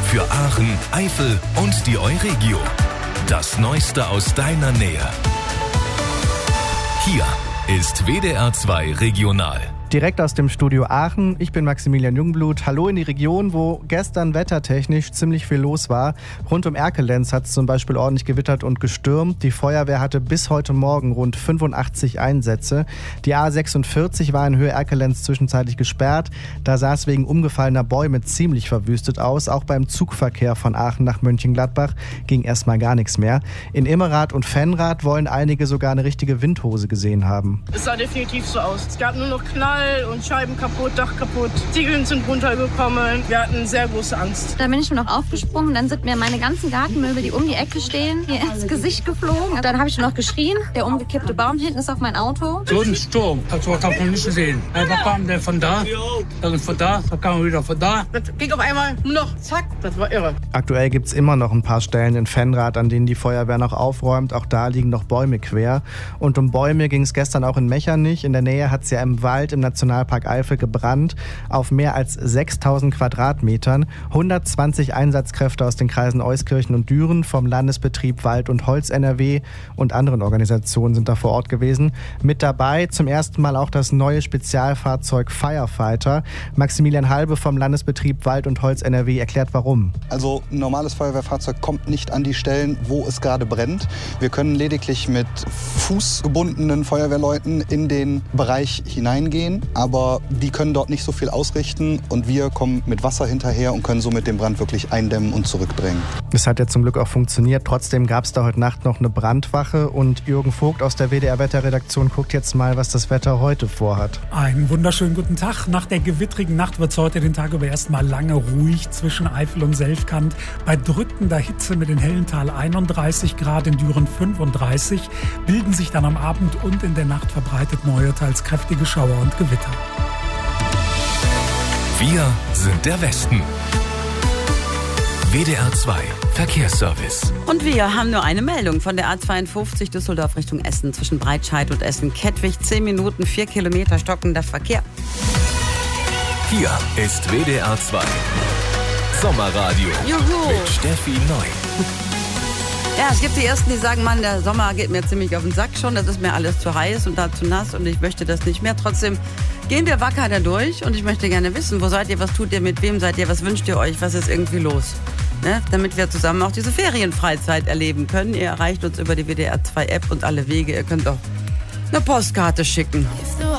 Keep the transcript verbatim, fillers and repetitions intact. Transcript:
Für Aachen, Eifel und die Euregio. Das Neueste aus deiner Nähe. Hier ist W D R zwei Regional. Direkt aus dem Studio Aachen. Ich bin Maximilian Jungblut. Hallo in die Region, wo gestern wettertechnisch ziemlich viel los war. Rund um Erkelenz hat es zum Beispiel ordentlich gewittert und gestürmt. Die Feuerwehr hatte bis heute Morgen rund fünfundachtzig Einsätze. Die A sechsundvierzig war in Höhe Erkelenz zwischenzeitlich gesperrt. Da sah es wegen umgefallener Bäume ziemlich verwüstet aus. Auch beim Zugverkehr von Aachen nach Mönchengladbach ging erstmal gar nichts mehr. In Immerath und Venrath wollen einige sogar eine richtige Windhose gesehen haben. Es sah definitiv so aus. Es gab nur noch Knall und Scheiben kaputt, Dach kaputt. Ziegeln sind runtergekommen. Wir hatten sehr große Angst. Da bin ich nur noch aufgesprungen. Dann sind mir meine ganzen Gartenmöbel, die um die Ecke stehen, hier ins Gesicht geflogen. Dann habe ich nur noch geschrien. Der umgekippte Baum hinten ist auf mein Auto. So ein Sturm, also das habe ich noch nicht gesehen. Da kam der von da, dann von da, dann kam er wieder von da. Das ging auf einmal nur noch zack, das war irre. Aktuell gibt es immer noch ein paar Stellen in Venrath, an denen die Feuerwehr noch aufräumt. Auch da liegen noch Bäume quer. Und um Bäume ging es gestern auch in Mechernich. In der Nähe hat es ja im Wald im Nationalpark Eifel gebrannt, auf mehr als sechstausend Quadratmetern. hundertzwanzig Einsatzkräfte aus den Kreisen Euskirchen und Düren vom Landesbetrieb Wald und Holz N R W und anderen Organisationen sind da vor Ort gewesen. Mit dabei zum ersten Mal auch das neue Spezialfahrzeug Firefighter. Maximilian Halbe vom Landesbetrieb Wald und Holz N R W erklärt, warum. Also ein normales Feuerwehrfahrzeug kommt nicht an die Stellen, wo es gerade brennt. Wir können lediglich mit fußgebundenen Feuerwehrleuten in den Bereich hineingehen, aber die können dort nicht so viel ausrichten und wir kommen mit Wasser hinterher und können somit den Brand wirklich eindämmen und zurückdrängen. Das hat ja zum Glück auch funktioniert. Trotzdem gab es da heute Nacht noch eine Brandwache und Jürgen Vogt aus der W D R-Wetterredaktion guckt jetzt mal, was das Wetter heute vorhat. Einen wunderschönen guten Tag. Nach der gewittrigen Nacht wird es heute den Tag über erstmal lange ruhig zwischen Eifel und Selfkant. Bei drückender Hitze mit in Hellental einunddreißig Grad, in Düren fünfunddreißig, bilden sich dann am Abend und in der Nacht verbreitet neue, teils kräftige Schauer und Gewitter. Wir sind der Westen. W D R zwei Verkehrsservice. Und wir haben nur eine Meldung von der A zweiundfünfzig Düsseldorf Richtung Essen zwischen Breitscheid und Essen-Kettwig. zehn Minuten, vier Kilometer stockender Verkehr. Hier ist W D R zwei Sommerradio. Juhu. Mit Steffi Neu. Ja, es gibt die Ersten, die sagen, Mann, der Sommer geht mir ziemlich auf den Sack schon. Das ist mir alles zu heiß und da zu nass und ich möchte das nicht mehr. Trotzdem gehen wir wacker da durch und ich möchte gerne wissen, wo seid ihr, was tut ihr, mit wem seid ihr, was wünscht ihr euch, was ist irgendwie los? Ne? Damit wir zusammen auch diese Ferienfreizeit erleben können. Ihr erreicht uns über die W D R zwei App und alle Wege. Ihr könnt auch eine Postkarte schicken.